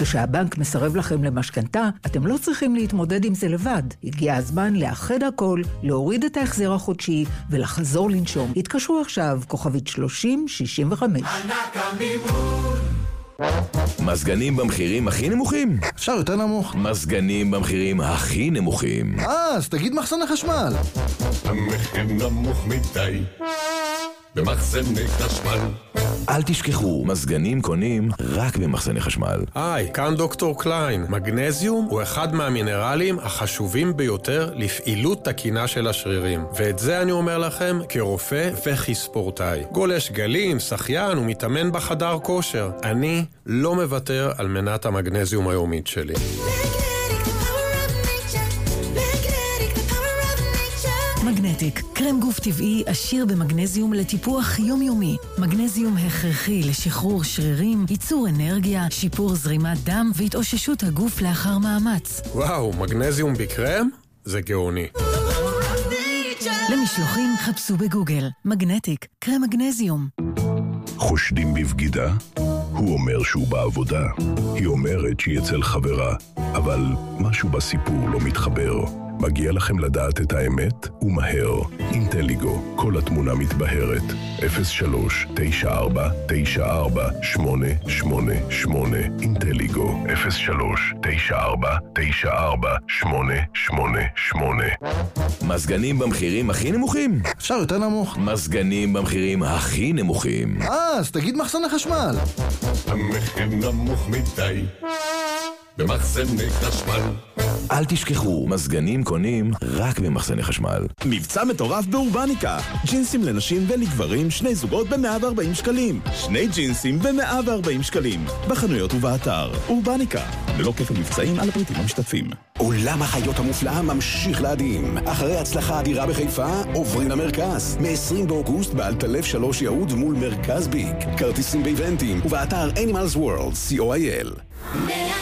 כשהבנק מסרב לכם למשכנתה, אתם לא צריכים להתמודד עם זה לבד. הגיע הזמן לאחד הכל, להוריד את ההחזר החודשי ולחזור לנשום. התקשרו עכשיו, כוכבית 3065. ענק המימון. מזגנים במחירים הכי נמוכים? אפשר יותר נמוך. מזגנים במחירים הכי נמוכים. אז תגיד מחסני חשמל. המחיר נמוך מדי במחסני חשמל. אל תשכחו, מזגנים קונים רק במחסני חשמל. היי, כאן דוקטור קליין. מגנזיום הוא אחד מהמינרלים החשובים ביותר לפעילות תקינה של השרירים. ואת זה אני אומר לכם כרופא וכספורטאי. גולש גלים, שחיין ומתאמן בחדר כושר. אני לא מוותר על מנת המגנזיום היומית שלי. מגנטיק, קרם גוף טבעי עשיר במגנזיום לטיפוח יומיומי. מגנזיום הכרחי לשחרור שרירים, ייצור אנרגיה, שיפור זרימת דם והתאוששות הגוף לאחר מאמץ. וואו, מגנזיום בקרם? זה גאוני. למשלוחים חפשו בגוגל. מגנטיק, קרם מגנזיום. חושדים בבגידה? הוא אומר שהוא בעבודה. היא אומרת שהיא אצל חברה. אבל משהו בסיפור לא מתחבר. מגיע לכם לדעת את האמת ומהר. אינטליגו, כל התמונה מתבהרת. 03-94-94-888 אינטליגו 03-94-94-888. מזגנים במחירים הכי נמוכים? אפשר יותר נמוך. מזגנים במחירים הכי נמוכים. אז תגיד מחסני חשמל. המחיר נמוך מדי במחסני חשמל. אל תשכחו, מזגנים קונים רק במחסני חשמל. מבצע מטורף באורבניקה. ג'ינסים לנשים ולגברים, 2 זוגות ב-140 שקלים. 2 ג'ינסים ב-140 שקלים. בחנויות ובאתר. אורבניקה. ללא כפל מבצעים על הפריטים המשתתפים. עולם החיות המופלא ממשיך להדהים. אחרי הצלחה אדירה בחיפה, עוברים למרכז. מ-20 באוגוסט באלטלף 3 יהוד מול מרכז ביג. כרטיסים באיבנטים ובאתר Animals World, co.il.